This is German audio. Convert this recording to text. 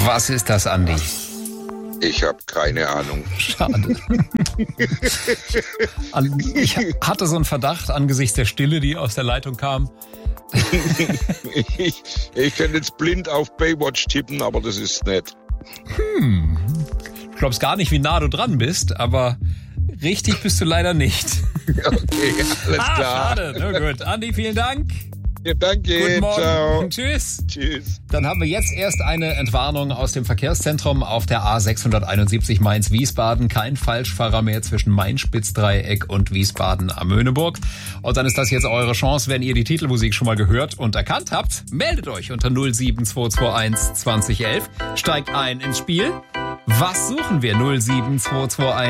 Was ist das, Andi? Ich habe keine Ahnung. Schade. Ich hatte so einen Verdacht angesichts der Stille, die aus der Leitung kam. Ich könnte jetzt blind auf Baywatch tippen, aber das ist nett. Ich glaub's gar nicht, wie nah du dran bist, aber richtig bist du leider nicht. Okay, alles klar. Schade. Na gut. Andi, vielen Dank. Ja, danke. Guten Morgen. Ciao. Tschüss. Tschüss. Dann haben wir jetzt erst eine Entwarnung aus dem Verkehrszentrum auf der A671 Mainz-Wiesbaden. Kein Falschfahrer mehr zwischen Main-Spitzdreieck und Wiesbaden am Möhneburg. Und dann ist das jetzt eure Chance, wenn ihr die Titelmusik schon mal gehört und erkannt habt. Meldet euch unter 07221 2011. Steigt ein ins Spiel. Was suchen wir? 07221